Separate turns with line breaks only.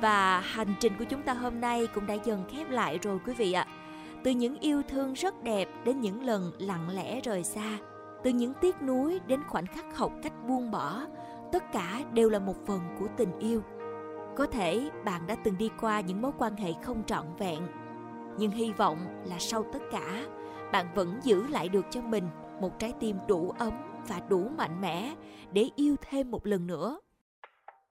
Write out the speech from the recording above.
Và hành trình của chúng ta hôm nay cũng đã dần khép lại rồi quý vị ạ. Từ những yêu thương rất đẹp đến những lần lặng lẽ rời xa, từ những tiếc nuối đến khoảnh khắc học cách buông bỏ, tất cả đều là một phần của tình yêu. Có thể bạn đã từng đi qua những mối quan hệ không trọn vẹn, nhưng hy vọng là sau tất cả, bạn vẫn giữ lại được cho mình một trái tim đủ ấm và đủ mạnh mẽ để yêu thêm một lần nữa.